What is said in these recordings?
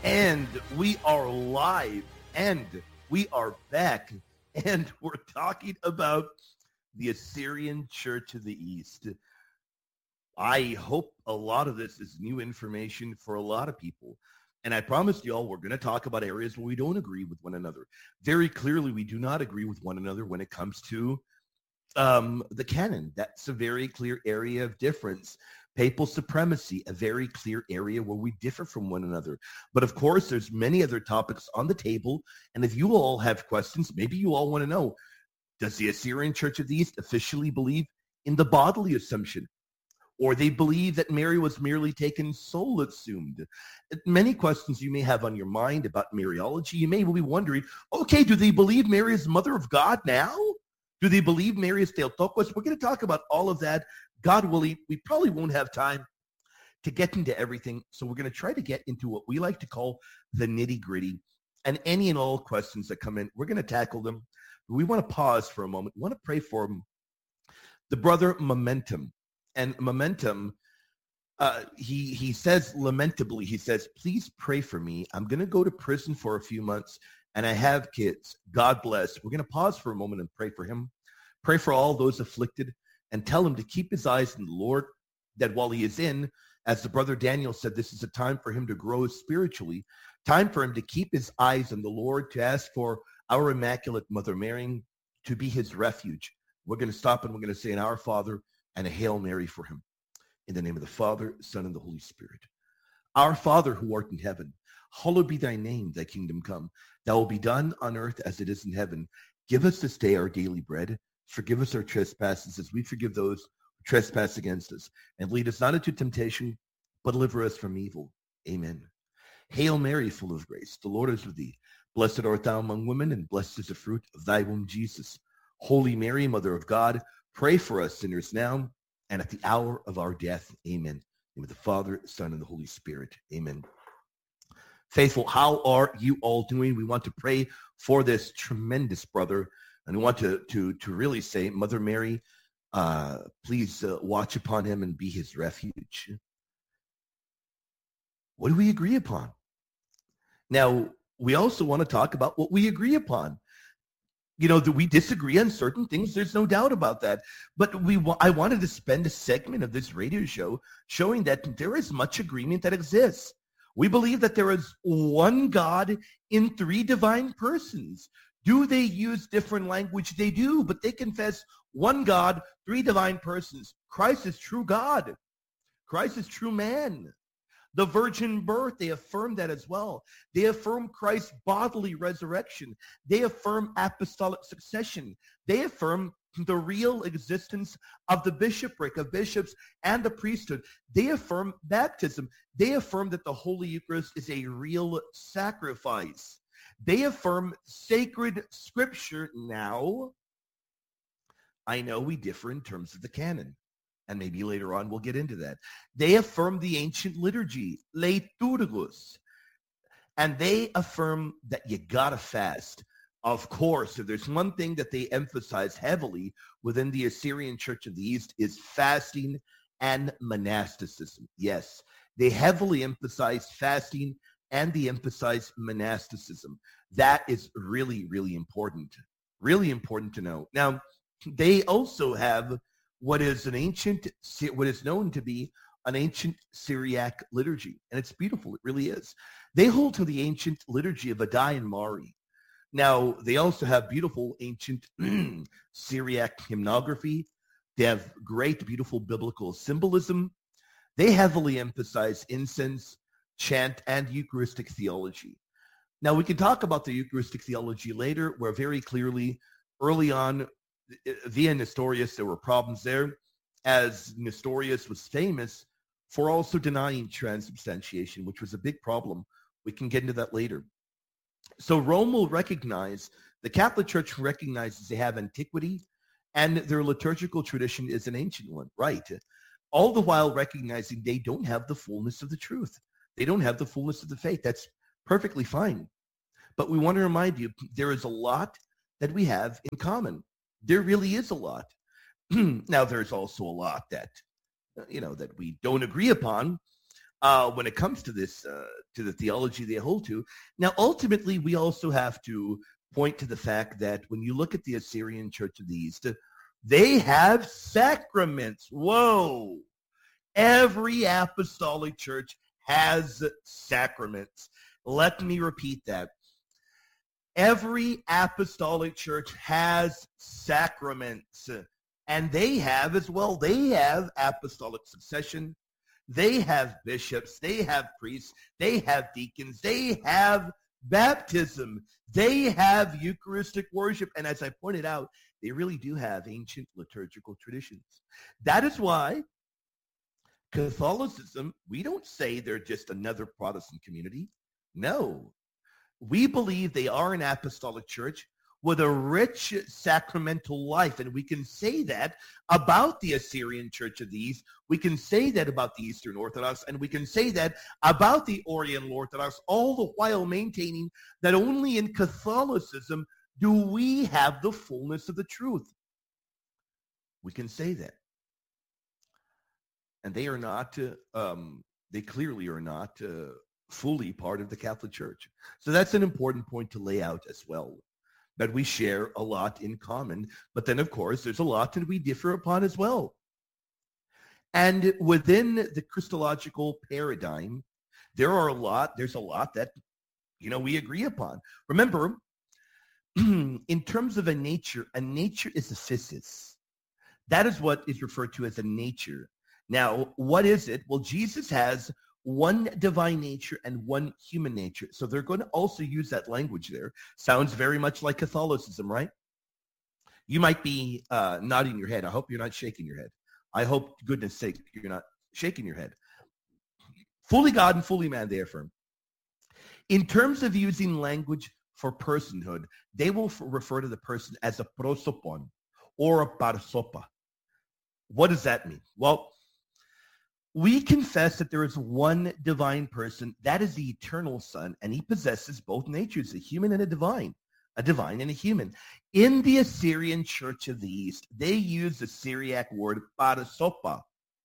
And we are live, and we are back, and we're talking about the Assyrian Church of the East. I hope a lot of this is new information for a lot of people. And I promised y'all we're going to talk about areas where we don't agree with one another. Very clearly, we do not agree with one another when it comes to the canon. That's a very clear area of difference. Papal supremacy, a very clear area where we differ from one another. But of course, there's many other topics on the table. And if you all have questions, maybe you all want to know, does the Assyrian Church of the East officially believe in the bodily assumption? Or they believe that Mary was merely taken soul assumed? Many questions you may have on your mind about Mariology. You may be wondering, okay, do they believe Mary is Mother of God now? Do they believe Mary is Theotokos? We're going to talk about all of that. God willing, we probably won't have time to get into everything. So we're going to try to get into what we like to call the nitty-gritty. And any and all questions that come in, we're going to tackle them. We want to pause for a moment. We want to pray for the brother Momentum. And Momentum, he says lamentably, he says, please pray for me. I'm going to go to prison for a few months, and I have kids. God bless. We're going to pause for a moment and pray for him. Pray for all those afflicted, and tell him to keep his eyes on the Lord, that while he is in, as the brother Daniel said, this is a time for him to grow spiritually, time for him to keep his eyes on the Lord, to ask for our Immaculate Mother Mary to be his refuge. We're going to stop and we're going to say an Our Father and a Hail Mary for him. In the name of the Father, Son, and the Holy Spirit. Our Father who art in heaven, hallowed be thy name, thy kingdom come. Thy will be done on earth as it is in heaven. Give us this day our daily bread. Forgive us our trespasses as we forgive those who trespass against us. And lead us not into temptation, but deliver us from evil. Amen. Hail Mary, full of grace. The Lord is with thee. Blessed art thou among women, and blessed is the fruit of thy womb, Jesus. Holy Mary, Mother of God, pray for us sinners now and at the hour of our death. Amen. In the name of the Father, Son, and the Holy Spirit. Amen. Faithful, how are you all doing? We want to pray for this tremendous brother. And we want to really say, Mother Mary, please watch upon him and be his refuge. What do we agree upon? Now, we also want to talk about what we agree upon. You know, that we disagree on certain things. There's no doubt about that. But I wanted to spend a segment of this radio show showing that there is much agreement that exists. We believe that there is one God in three divine persons. Do they use different language? They do, but they confess one God, three divine persons. Christ is true God. Christ is true man. The virgin birth, they affirm that as well. They affirm Christ's bodily resurrection. They affirm apostolic succession. They affirm the real existence of the bishopric, of bishops, and the priesthood. They affirm baptism. They affirm that the Holy Eucharist is a real sacrifice. They affirm sacred scripture. Now, I know we differ in terms of the canon, and maybe later on we'll get into that. They affirm the ancient liturgy, liturgos, and they affirm that you gotta fast. Of course, if there's one thing that they emphasize heavily within the Assyrian Church of the East is fasting and monasticism. Yes, they heavily emphasize fasting and they emphasize monasticism. That is really, really important to know. Now, they also have what is known to be an ancient Syriac liturgy, and it's beautiful. It really is. They hold to the ancient liturgy of Adai and Mari. Now, they also have beautiful ancient Syriac hymnography. They have great, beautiful biblical symbolism. They heavily emphasize incense, chant, and Eucharistic theology. Now, we can talk about the Eucharistic theology later, where very clearly, early on, via Nestorius, there were problems there, as Nestorius was famous for also denying transubstantiation, which was a big problem. We can get into that later. So Rome will recognize, the Catholic Church recognizes they have antiquity, and their liturgical tradition is an ancient one, right? All the while recognizing they don't have the fullness of the truth. They don't have the fullness of the faith. That's perfectly fine. But we want to remind you, there is a lot that we have in common. There really is a lot. Now, there's also a lot that, that we don't agree upon. when it comes to this, to the theology they hold to. Now, ultimately, we also have to point to the fact that when you look at the Assyrian Church of the East, they have sacraments. Whoa. Every apostolic church has sacraments. Let me repeat that. Every apostolic church has sacraments. And they have as well. They have apostolic succession. They have bishops. They have priests. They have deacons. They have baptism. They have Eucharistic worship. And as I pointed out, they really do have ancient liturgical traditions. That is why Catholicism, we don't say they're just another Protestant community. No. We believe they are an apostolic church with a rich sacramental life. And we can say that about the Assyrian Church of the East. We can say that about the Eastern Orthodox. And we can say that about the Oriental Orthodox, all the while maintaining that only in Catholicism do we have the fullness of the truth. We can say that. And they are not, they clearly are not fully part of the Catholic Church. So that's an important point to lay out as well, that we share a lot in common. But then, of course, there's a lot that we differ upon as well. And within the Christological paradigm, there's a lot that, we agree upon. Remember, in terms of a nature is a physis. That is what is referred to as a nature. Now, what is it? Well, Jesus has one divine nature and one human nature. So they're going to also use that language there. Sounds very much like Catholicism, right? You might be nodding your head. I hope you're not shaking your head. I hope, goodness sake, you're not shaking your head. Fully God and fully man, they affirm. In terms of using language for personhood, they will refer to the person as a prosopon or a parsopa. What does that mean? Well, we confess that there is one divine person, that is the eternal Son, and he possesses both natures, a human and a divine and a human. In the Assyrian Church of the East, they use the Syriac word parsopa,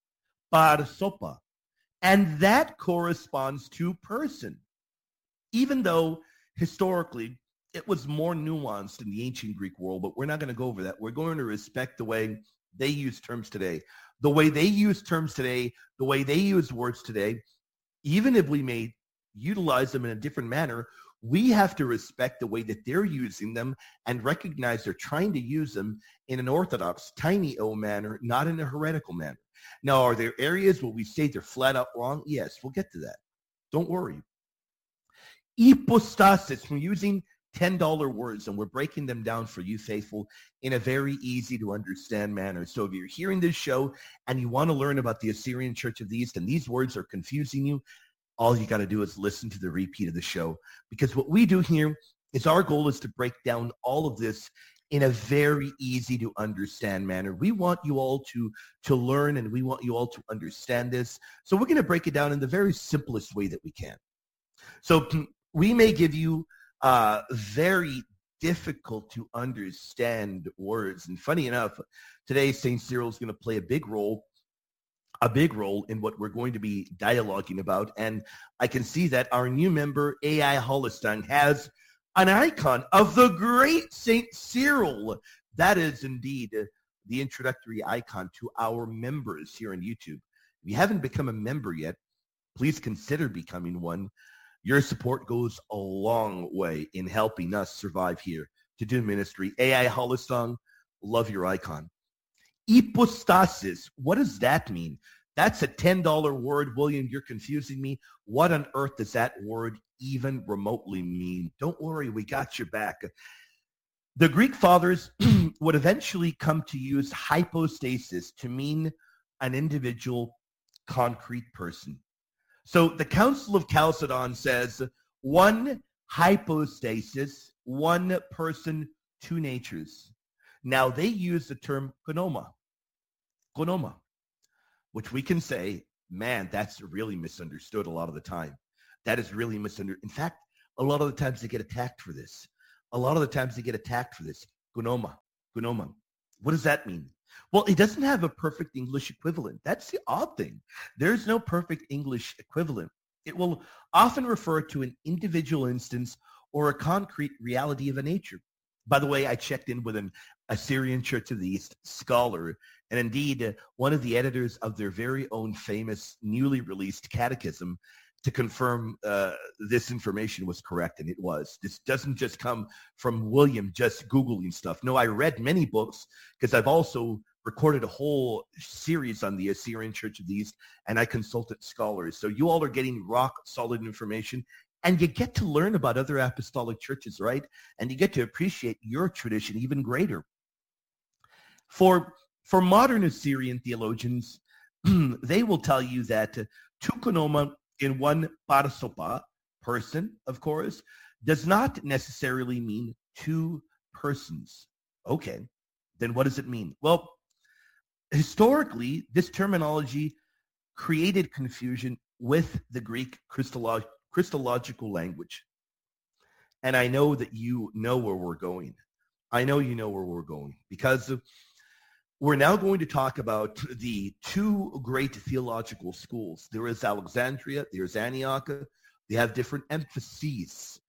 and that corresponds to person, even though historically it was more nuanced in the ancient Greek world, but we're not going to go over that. We're going to respect the way they use terms today. The way they use terms today, the way they use words today, even if we may utilize them in a different manner, we have to respect the way that they're using them and recognize they're trying to use them in an orthodox, tiny O manner, not in a heretical manner. Now, are there areas where we say they're flat out wrong? Yes, we'll get to that. Don't worry. Hypostasis, we're using $10 words, and we're breaking them down for you faithful in a very easy to understand manner. So if you're hearing this show and you want to learn about the Assyrian Church of the East and these words are confusing you, all you got to do is listen to the repeat of the show. Because what we do here is our goal is to break down all of this in a very easy to understand manner. We want you all to learn, and we want you all to understand this. So we're going to break it down in the very simplest way that we can. So we may give you very difficult to understand words. And funny enough, today St. Cyril is going to play a big role in what we're going to be dialoguing about. And I can see that our new member, AI Holistang, has an icon of the great St. Cyril. That is indeed the introductory icon to our members here on YouTube. If you haven't become a member yet, please consider becoming one. Your support goes a long way in helping us survive here to do ministry. AI Holistang, love your icon. Hypostasis, what does that mean? That's a $10 word. William, you're confusing me. What on earth does that word even remotely mean? Don't worry, we got your back. The Greek fathers would eventually come to use hypostasis to mean an individual, concrete person. So the Council of Chalcedon says one hypostasis, one person, two natures. Now they use the term gonoma, which we can say, man, that's really misunderstood a lot of the time. That is really misunderstood. In fact, a lot of the times they get attacked for this. Gonoma. What does that mean? Well, it doesn't have a perfect English equivalent. That's the odd thing. There's no perfect English equivalent. It will often refer to an individual instance or a concrete reality of a nature. By the way, I checked in with an Assyrian Church of the East scholar, and indeed one of the editors of their very own famous newly released catechism to confirm this information was correct, and it was. This doesn't just come from William just Googling stuff. No, I read many books because I've also recorded a whole series on the Assyrian Church of the East, and I consulted scholars. So you all are getting rock solid information, and you get to learn about other apostolic churches, right? And you get to appreciate your tradition even greater. For modern Assyrian theologians, they will tell you that tukonoma in one parasopa, person, of course, does not necessarily mean two persons. Okay, then what does it mean? Well, historically, this terminology created confusion with the Greek Christological language. And I know that you know where we're going. I know you know where we're going because we're now going to talk about the two great theological schools. There is Alexandria, there's Antioch. They have different emphases.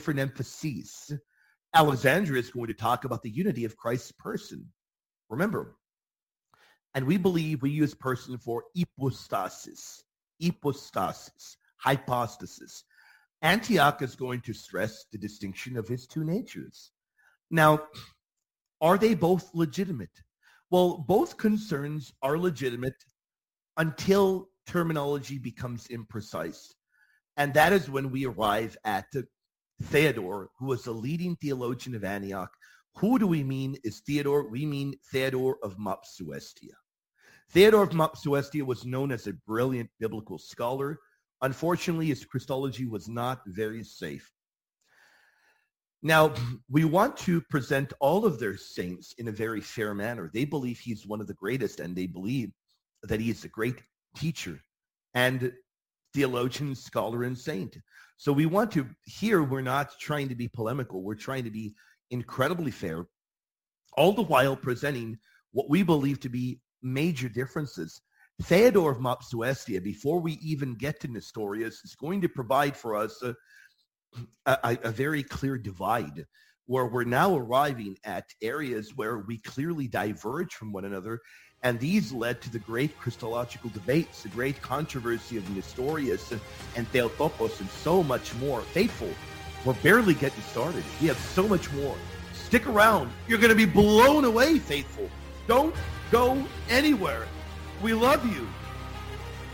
Alexandria is going to talk about the unity of Christ's person. Remember, and we believe we use person for hypostasis, hypostasis. Antioch is going to stress the distinction of his two natures. Now, are they both legitimate? Well, both concerns are legitimate until terminology becomes imprecise. And that is when we arrive at Theodore, who was a leading theologian of Antioch. Who do we mean is Theodore? We mean Theodore of Mopsuestia. Theodore of Mopsuestia was known as a brilliant biblical scholar. Unfortunately, his Christology was not very safe. Now, we want to present all of their saints in a very fair manner. They believe he's one of the greatest, and they believe that he is a great teacher and theologian, scholar, and saint. So we want to, here we're not trying to be polemical. We're trying to be incredibly fair, all the while presenting what we believe to be major differences. Theodore of Mopsuestia, before we even get to Nestorius, is going to provide for us a very clear divide where we're now arriving at areas where we clearly diverge from one another. And these led to the great Christological debates, the great controversy of Nestorius and Theotokos, and so much more. Faithful, we're barely getting started. We have so much more. Stick around. You're going to be blown away, faithful. Don't go anywhere. We love you.